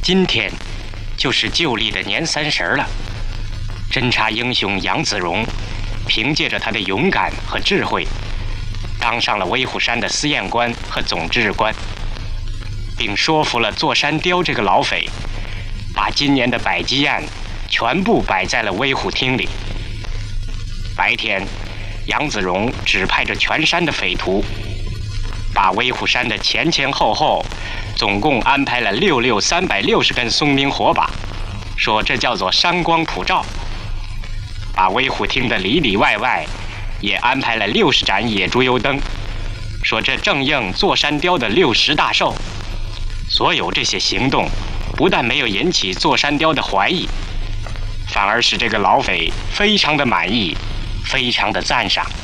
今天就是旧历的年30了。侦察英雄杨子荣凭借着他的勇敢和智慧，当上了威虎山的司验官和总值日官，并说服了座山雕这个老匪，把今年的摆鸡案全部摆在了威虎厅里。白天，杨子荣指派着全山的匪徒，把威虎山的前前后后总共安排了360根松明火把，说这叫做山光普照。把威虎厅的里里外外也安排了60盏野猪油灯，说这正应座山雕的60大寿。所有这些行动不但没有引起座山雕的怀疑，反而使这个老匪非常的满意，非常的赞赏。